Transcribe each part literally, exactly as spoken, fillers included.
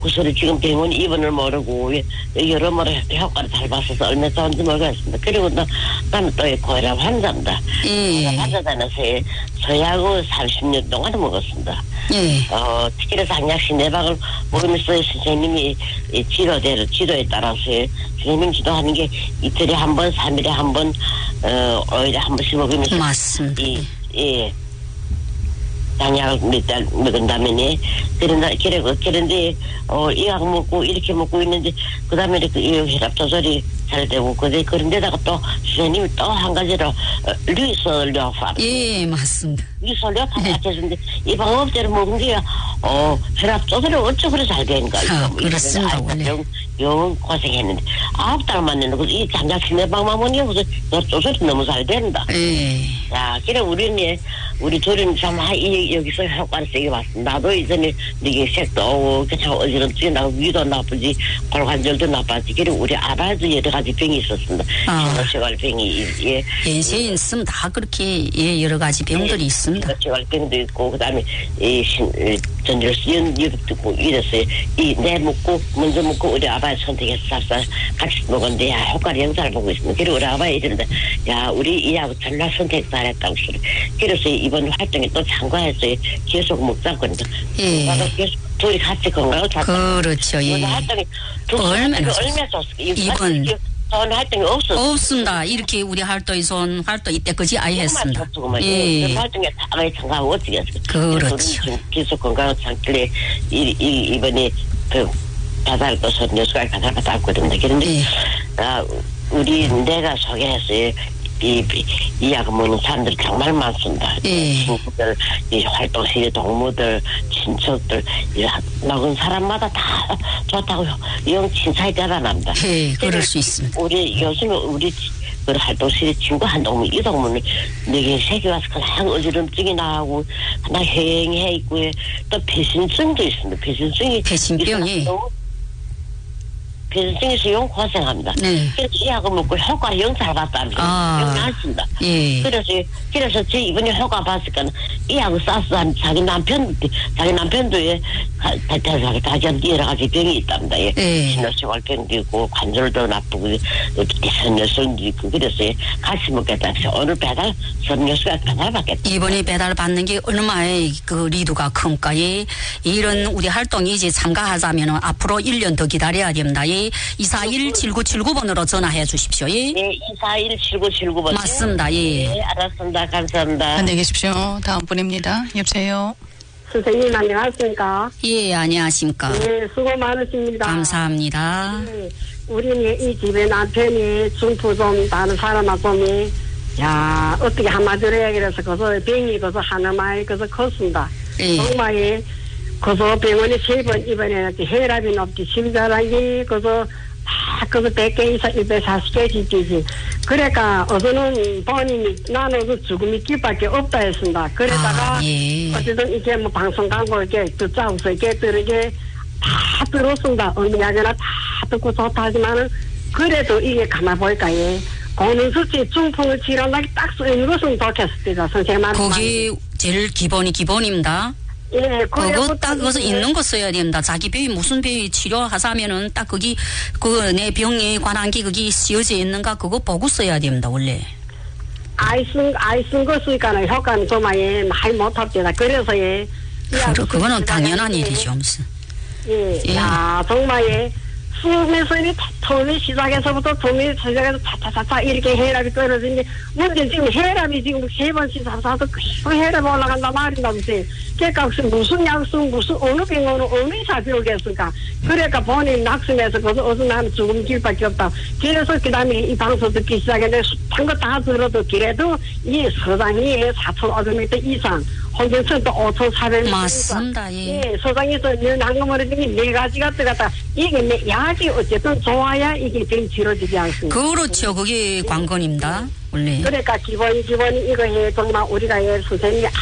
그래서 지금 병원 입원을 모르고 여러모로 효과를 잘 봤어서 얼마 좋은지 모르겠습니다. 그리고 또 나는 또 고혈압 환자입니다. 예. 환자다면서 서약을 삼십 년 동안 먹었습니다. 예. 어, 특히나 한약씩 네 박을 먹으면서 선생님이 지도대로 지도에 따라서 선생님 지도하는 게 이틀에 한 번, 삼 일에 한 번, 어, 오일에 한 번씩 먹으면서 맞습니다. 이, 예. 당약을 몇 달 먹은 다음에 그런다 그래 그런데 어 이 약 먹고 이렇게 먹고 있는데 그 다음에 그 혈압 조절이 잘 되고 그데 그런데다가 또 선생님이 또 한 가지로 어, 리솔료파 예 맞습니다. 리솔료파 같이 해주는데 이 방법대로 먹은 게어 혈압 조절이 어쩌고 그래 잘 되는가 아, 그렇습니다. 원래 영, 영 고생했는데 아홉 달 만에 이 장작 신내 방만 먹는 게 혈압 조절이 너무 잘 된다. 예. 야, 그래 우리는 우리 둘은 참 이, 여기서 효과를 세게 봤습니다. 나도 이전에 이게 색도 오고 그냥 어지럼증이 나고 위도 나쁘지 골관절도 나빠지. 그리고 우리 아바도 여러 가지 병이 있었습니다. 신호시갈병이 예. 연세인 있으면 다 그렇게 예 여러 가지 병들이 예, 있습니다. 신호시갈병도 있고 그다음에 이 전절수연 있고 이랬어요. 이 내 먹고 먼저 먹고 우리 아바 선택해서 싹싹 같이 먹었는데 야 효과를 영상을 보고 있습니다. 그리고 우리 아바 이러는데 야 우리 이 약 전날 선택 잘했다고 소리. 그래서 이번 활동에 또 참가했어요. 계속 먹자고 했는데 예. 계속 둘이 같이 건강을 찾고 그렇죠. 예. 활동이 얼마나 얼마나 좋았어요. 이번 전 활동이 없었어요. 없습니다. 이렇게 우리 활동이 손 활동 이때까지 아예 했습니다. 예. 그 활동에 다 참가하고 어떻게 했어요. 그렇죠. 계속 건강을 찾길래 이, 이, 이번에 그 배달 것은 뉴스가 배달 받아 왔거든요. 그런데 예. 아, 우리 내가 소개했어요. 이, 이 약을 먹는 사람들이 정말 많습니다. 예. 친구들, 이 활동실 동무들, 친척들, 이 먹은 사람마다 다 좋다고 영 칭찬이 대단합니다. 예, 그럴 수 있습니다. 우리 요즘 우리 그 활동실의 친구 한 동무, 이 동무는 내게 세계 와서 그냥 어지럼증이 나고 그냥 행해 있고 또 배신증도 있습니다. 배신증이 배신병이. 배신증에서 영 고생합니다. 네. 그래서 이 약을 먹고 효과 영잘 봤답니다. 아. 영났습니다. 예. 그래서 그래서 제 이번에 효과 봤으니까 이 약을 쌌어 자기 남편 자기 남편도 다다다다 다시 여러 가지 병이 있답니다. 예. 예. 신호시골병도 있고 관절도 나쁘고 선녀성도 있고 그래서 같이 먹겠다. 그래서 오늘 배달 선녀수가 배달 받겠다. 이번에 배달 받는 게 얼마의 그 리드가 큰가. 예. 이런 우리 활동이 이제 참가하자면은 앞으로 일 년 더 기다려야 됩니다. 예. 이사일 칠구칠구 번으로 전화해 주십시오. 예. 네, 이사일 칠구칠구 번. 맞습니다. 예. 네, 알았습니다. 감사합니다. 안녕히 계십시오. 다음 분입니다. 여보세요. 선생님 안녕하십니까? 예, 안녕하십니까? 네, 수고 많으십니다. 감사합니다. 네, 우리는 이 집에 남편이 중풍 좀 다른 사람하고 야 어떻게 한마디로 해야겠어서 그래서 병이 그래서 하나마에 그래서 컸습니다. 예. 정말 그래서 병원에 세 번 입원해야지 혈압이 높지 심장이 그래서 다 그래서 백 개 이상 이백사십 개 지지지. 그러니까 어서는 본인이 나는 그 죽음이 길밖에 없다 했습니다. 그러다가 아, 예. 어쨌든 이게 뭐 방송 광고 이렇게 듣자고서 이렇게 들으게 다 들었습니다. 어느 약이나 다 듣고 좋다 하지만은 그래도 이게 가만 보니까 예. 고능수치 중풍을 치료하기 딱 쓰는 것은 좋겠습니다. 선생님한테. 거기 제일 기본이 기본입니다. 예, 그거 딱 그것서 있는 거 써야 됩니다. 자기 병이 무슨 병이 치료하자면은 딱 거기 그 내 병에 관한 게 거기 씌어져 있는가 그거 보고 써야 됩니다. 원래. 아이 쓴 아이 쓴 거 쓰니까는 효과는 정말 예, 많이 못합니다. 그래서 예. 그 그거는 당연한 일이죠, 무슨. 예, 예. 야 정말 예. 숨에서 이 처음에 시작해서부터 처음에 시작해서 차차차차 이렇게 혈압이 떨어지는데 문제 지금 혈압이 지금 세 번씩 사사도 계속 혈압이 올라간다 말인다 무슨 그러니까 무슨 약속 무슨 어느 병원은 어느 의사 배우겠을까 그러니까 본인 낙심해서 거기서 어서 나는 죽음 길밖에 없다. 그래서 그 다음에 이 방송 듣기 시작했는데 한 거 다 들어도 그래도 이 서장이 사천오백 미터 이상 홍경천도 오천사백 미터 맞습니다. 예. 예, 서장에서 늘 한꺼번에 네 가지가 들어갔다. 이게 내 약이 어쨌든 좋아야 이게 병 치료지지 않습니까? 그렇죠. 그게 관건입니다. 원래. 그러니까 기본 기본 이거 해 정말 우리가 해 선생님이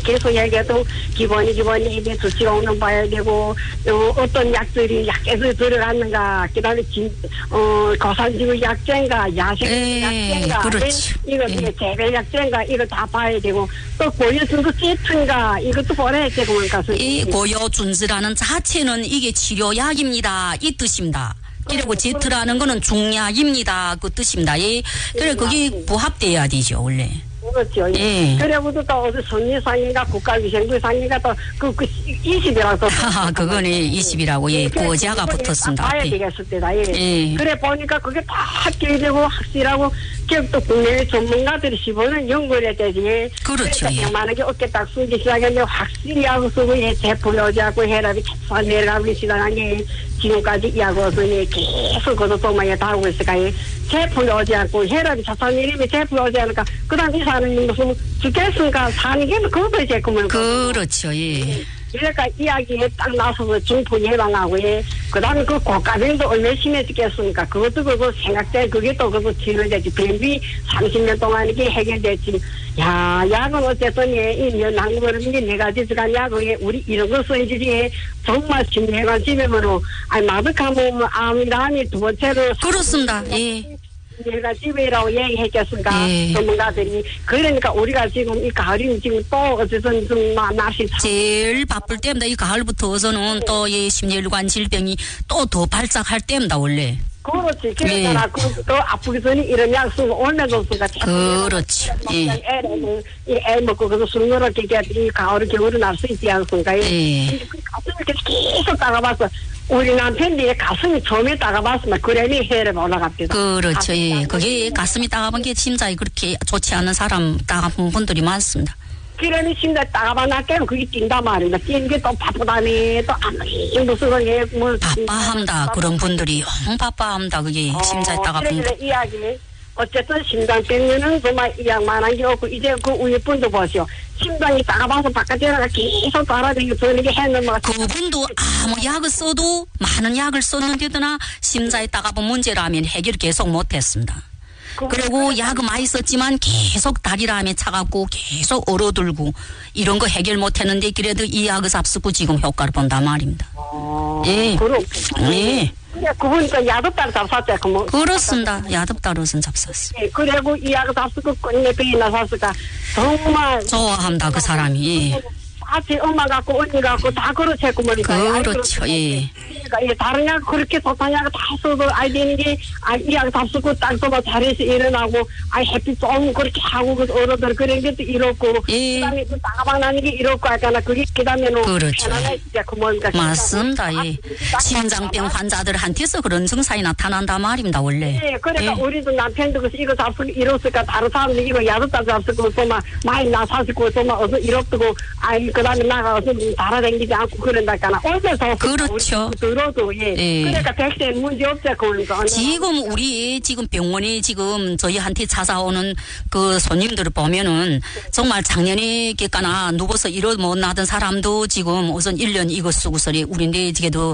계속 얘기해도 기본이 기본이 이게 수치가 오는 봐야 되고 어, 어떤 약들이 약에서 들어갔는가 그다음에 진, 어, 거산지구 약제인가 야생 약제인가 그렇죠. 이거 예. 이게 재배 약제인가 이거 다 봐야 되고 또 고유준도 세트인가 이것도 보내야 되고 그러니까 이 고요준지라는 자체는 이게 치료약입니다. 이 뜻입니다. 그리고 제트라는 거는 중약입니다. 그 뜻입니다. 예. 그래 그게 부합돼야 되죠 원래. 그렇죠. 예. 그래고도 또 어디 선리상인가 국가위생부상인가 또그 그 이십이라고. 하하 그거는 이십이라고 예. 고자가 붙었습니다. 봐야 앞에. 되겠을 때다. 예. 예. 그래 보니까 그게 다 합계되고 확실하고 기업도 국내 전문가들이 시보는 연구를 해야 되지. 그렇죠. 예. 만약에 어깨 딱 쓰기 시작했는데 확실히 하고 쓰고 예, 제품이 어지하고 혈압이 계속 내려가기 시작한 게 지금까지 이하고서는 계속 그것도 동망에 다 하고 있으니까 예. 제품이 어지않고 혈압이 자꾸 내리면 제품이 어지않으니까 그 다음 이 사람이 무슨 죽겠으니까 사는 게 그것도 제품을 그렇죠. 예. 그러니까 이야기에 딱 나서서 중풍 예방하고 예. 그 다음에 그 고가병도 얼마나 심해지겠습니까 그것도 그거 생각돼 그게 또 그거 치료되지 변비 삼십 년 동안 이게 해결됐지 야 약은 어쨌든 예, 이 연한거를 이게 내가 지지간 약을 우리 이런 거 써야지 정말 심해가 집에면은 아니 마득하면 암이라니 두 번째로 그렇습니다. 예. 내가 집에라고 얘기했겠습니까? 예. 전문가들이. 그러니까 우리가 지금 이 가을이 지금 또 어쨌든 좀 날씨 제일 바쁠 때입니다. 이 가을부터서는 또 이 심혈관 질병이 또 더 발작할 때입니다 원래. 그렇지. 그러니까 예. 그, 더 아프기 전에 이런 약 쓰고 올면서 쓰가 그렇죠. 예. 애를 애 먹고 그래서 술 먹을게 이 가을 겨울은 날 수 있지 않습니까? 예. 그 가슴을 계속 따가봤어. 우리 남편이 가슴이 처음에 따가봤으면 그래미 혈압이 올라갑니다. 그렇죠. 예. 그게 가슴이 따가운 게 심장이 그렇게 좋지 않은 사람 따가운 분들이 많습니다. 그러니 심장 따가봐나 깨면 그게 뛴단 말이다. 뛰는 게 또 바쁘다니 또 아무리 무슨 거에 뭐 바빠합니다. 그런 분들이 영 바빠합니다. 그게 심장이 따가운 그래 분들. 그래 이야기 어쨌든 심장병에는 정말 이양만한 게 없고 이제 그 위에 분도 보시오. 심장이 따가봐서 바깥에 나가 계속 따라다니고 저는 게 했는 뭐 그분도 아무 약을 써도 많은 약을 썼는데도나 심장이 따가운 문제라면 해결 계속 못했습니다. 그리고 약을 많이 썼지만 계속 다리라면 차갑고 계속 얼어들고 이런 거 해결 못했는데 그래도 이 약을 잡수고 지금 효과를 본단 말입니다. 어, 예. 그럼 예. 그래 그분이니까 야도따로 잡았지 그 뭐. 그렇습니다. 야듭다릇은 잡쌌어. 예, 그리고 이 약을 잡수고 끝내 병이 나섰을까 정말 좋아합니다. 그 사람이. 예. 같이 엄마 갖고 언니 갖고 다 그렇지 그 뭐니까. 그렇죠. 예. 그러니까 예, 다른 약 그렇게 좋다는 약을 다 써도 아이 되는 게 아 이 약 다 쓰고 딱 써봐 잘해서 일어나고 아 햇빛 좀 그렇게 하고 그 어른들 그런 게또 이렇고 예. 그다음에 또 따가방 나는 게 이렇고 하잖아 그게 그다음에는 그렇죠. 편안해 진짜 그 뭐니까 맞습니다. 예. 심장병 환자들한테서 그런 증상이 나타난단 말입니다. 원래. 예, 그러니까 예. 우리도 남편도 그래서 이거 잡수고 이렇으니까 다른 사람들 이거 야릇다 잡수고 또막 많이 나사시고 또막 어서 이렇고 아이 그다음에 나가서 달아다니지 않고 그런다니까 얼마서 그렇죠. 들어도 예. 예. 그러니까 백세 문제 없지 그러니까 지금 우리 지금 병원에 지금 저희한테 찾아오는 그 손님들을 보면은 정말 작년에 겠거나 누워서 일어 못 나던 사람도 지금 우선 일 년 이거 쓰고서리 우리네 집에도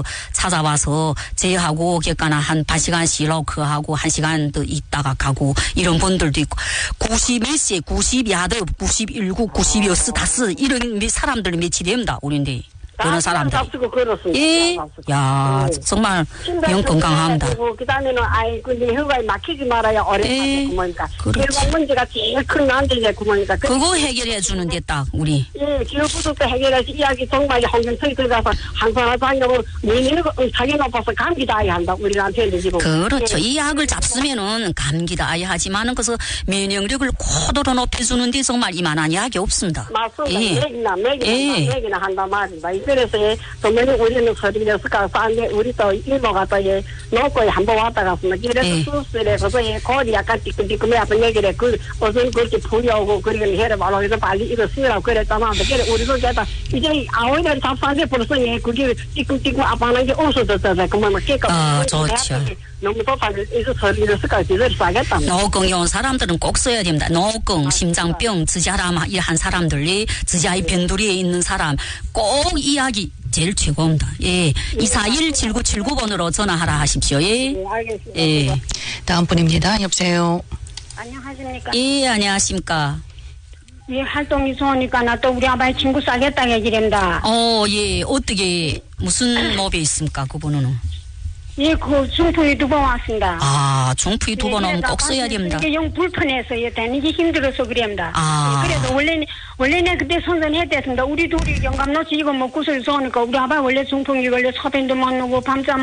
찾아와서 제하고 겠거나 한 반 시간씩 로크하고 한 시간 더 있다가 가고 이런 분들도 있고 구십 몇 세, 구십 야드, 구십일구, 구십여 스타스 이런 사람들이 며칠 됩니다. 우리네. 그런 사람들. 잡수고 그렇습니다. 예. 야, 정말 영 건강합니다. 그 다음에는 아이 근데 혈관이 막히지 말아야 오래 예. 사는 구멍이니까. 그렇죠. 혈관 문제가 제일 큰 난제제 구멍이니까. 그거 해결해 주는데 딱 우리. 예, 기업부터 해결해서 이야기 정말 환경청에 들어가서 항산화 장염을 내내는 자기 높아서 감기 다해야 한다. 우리 남편이 지금. 그렇죠. 예. 이 약을 잡수면은 감기도 아예 하지만은 그래서 면역력을 고도로 높여주는데 정말 이만한 약이 없습니다. 맞습니다. 예. 맥이나 맥이나 예. 맥이나 한단 말입니다. 그래서 예, 도면이 우리는 서른여섯 가서 안돼 우리 또 이모가 또 예, 놓고 한번 왔다 갔습니다. 그래서 예. 수술에 가서 예, 골이 약간 띠끔띠끔해 아픈 얘기래 그 어선 그렇게 풀려오고 그러면 혈압 올라가서 빨리 이거 쓰라고 그랬다만 그래 우리도 게다 이제 아오이를 잡사는데 벌써 예, 그게 띠끔띠끔 아파하는 게 없어졌잖아요. 그러면 막 깨끗. 아, 좋죠. 너무 덥다고 이거 서른여섯 가서 제대로 싸겠다. 노병이 온 사람들은 꼭 써야 됩니다. 노병, 심장병, 지자람 한 사람들이 지자의 변두리에 있는 사람 꼭 이야기 제일 최고입니다. 예. 이사일 칠구칠구 번으로 전화하라 하십시오. 예. 네, 알겠습니다. 예. 다음 분입니다. 여보세요. 안녕하십니까? 예, 안녕하십니까. 이 활동이 좋으니까 나 또 우리 아바의 친구 싸겠다 얘기랍니다. 어, 예. 어떻게 무슨 법이 있습니까? 그분은? 예, 그 중풍이 두 번 왔습니다. 아, 중풍이 두 번 오면 꼭 써야 됩니다. 이게 영 불편해서 예, 다니기 힘들어서 그랍니다. 아. 예, 그래도 원래는 원래는 그때 선전했댔습니다. 우리 둘이 영감노치 이거 먹고서 좋으니까 우리 아바 원래 중풍이 걸려 소변도 못 누고 밤잠